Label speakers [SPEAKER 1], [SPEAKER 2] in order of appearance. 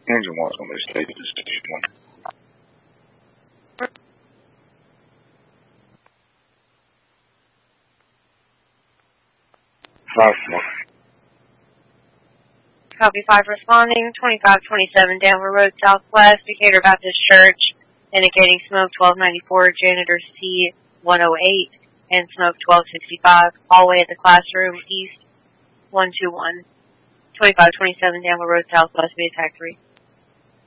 [SPEAKER 1] Engine 1's on this stage. This is 1. 5-1.
[SPEAKER 2] Copy 5 responding, 2527 Danville Road Southwest, Decatur Baptist Church, indicating smoke 1294, janitor C108, and smoke 1265, hallway at the classroom, east 121. 2527 Danville Road Southwest, be attack 3.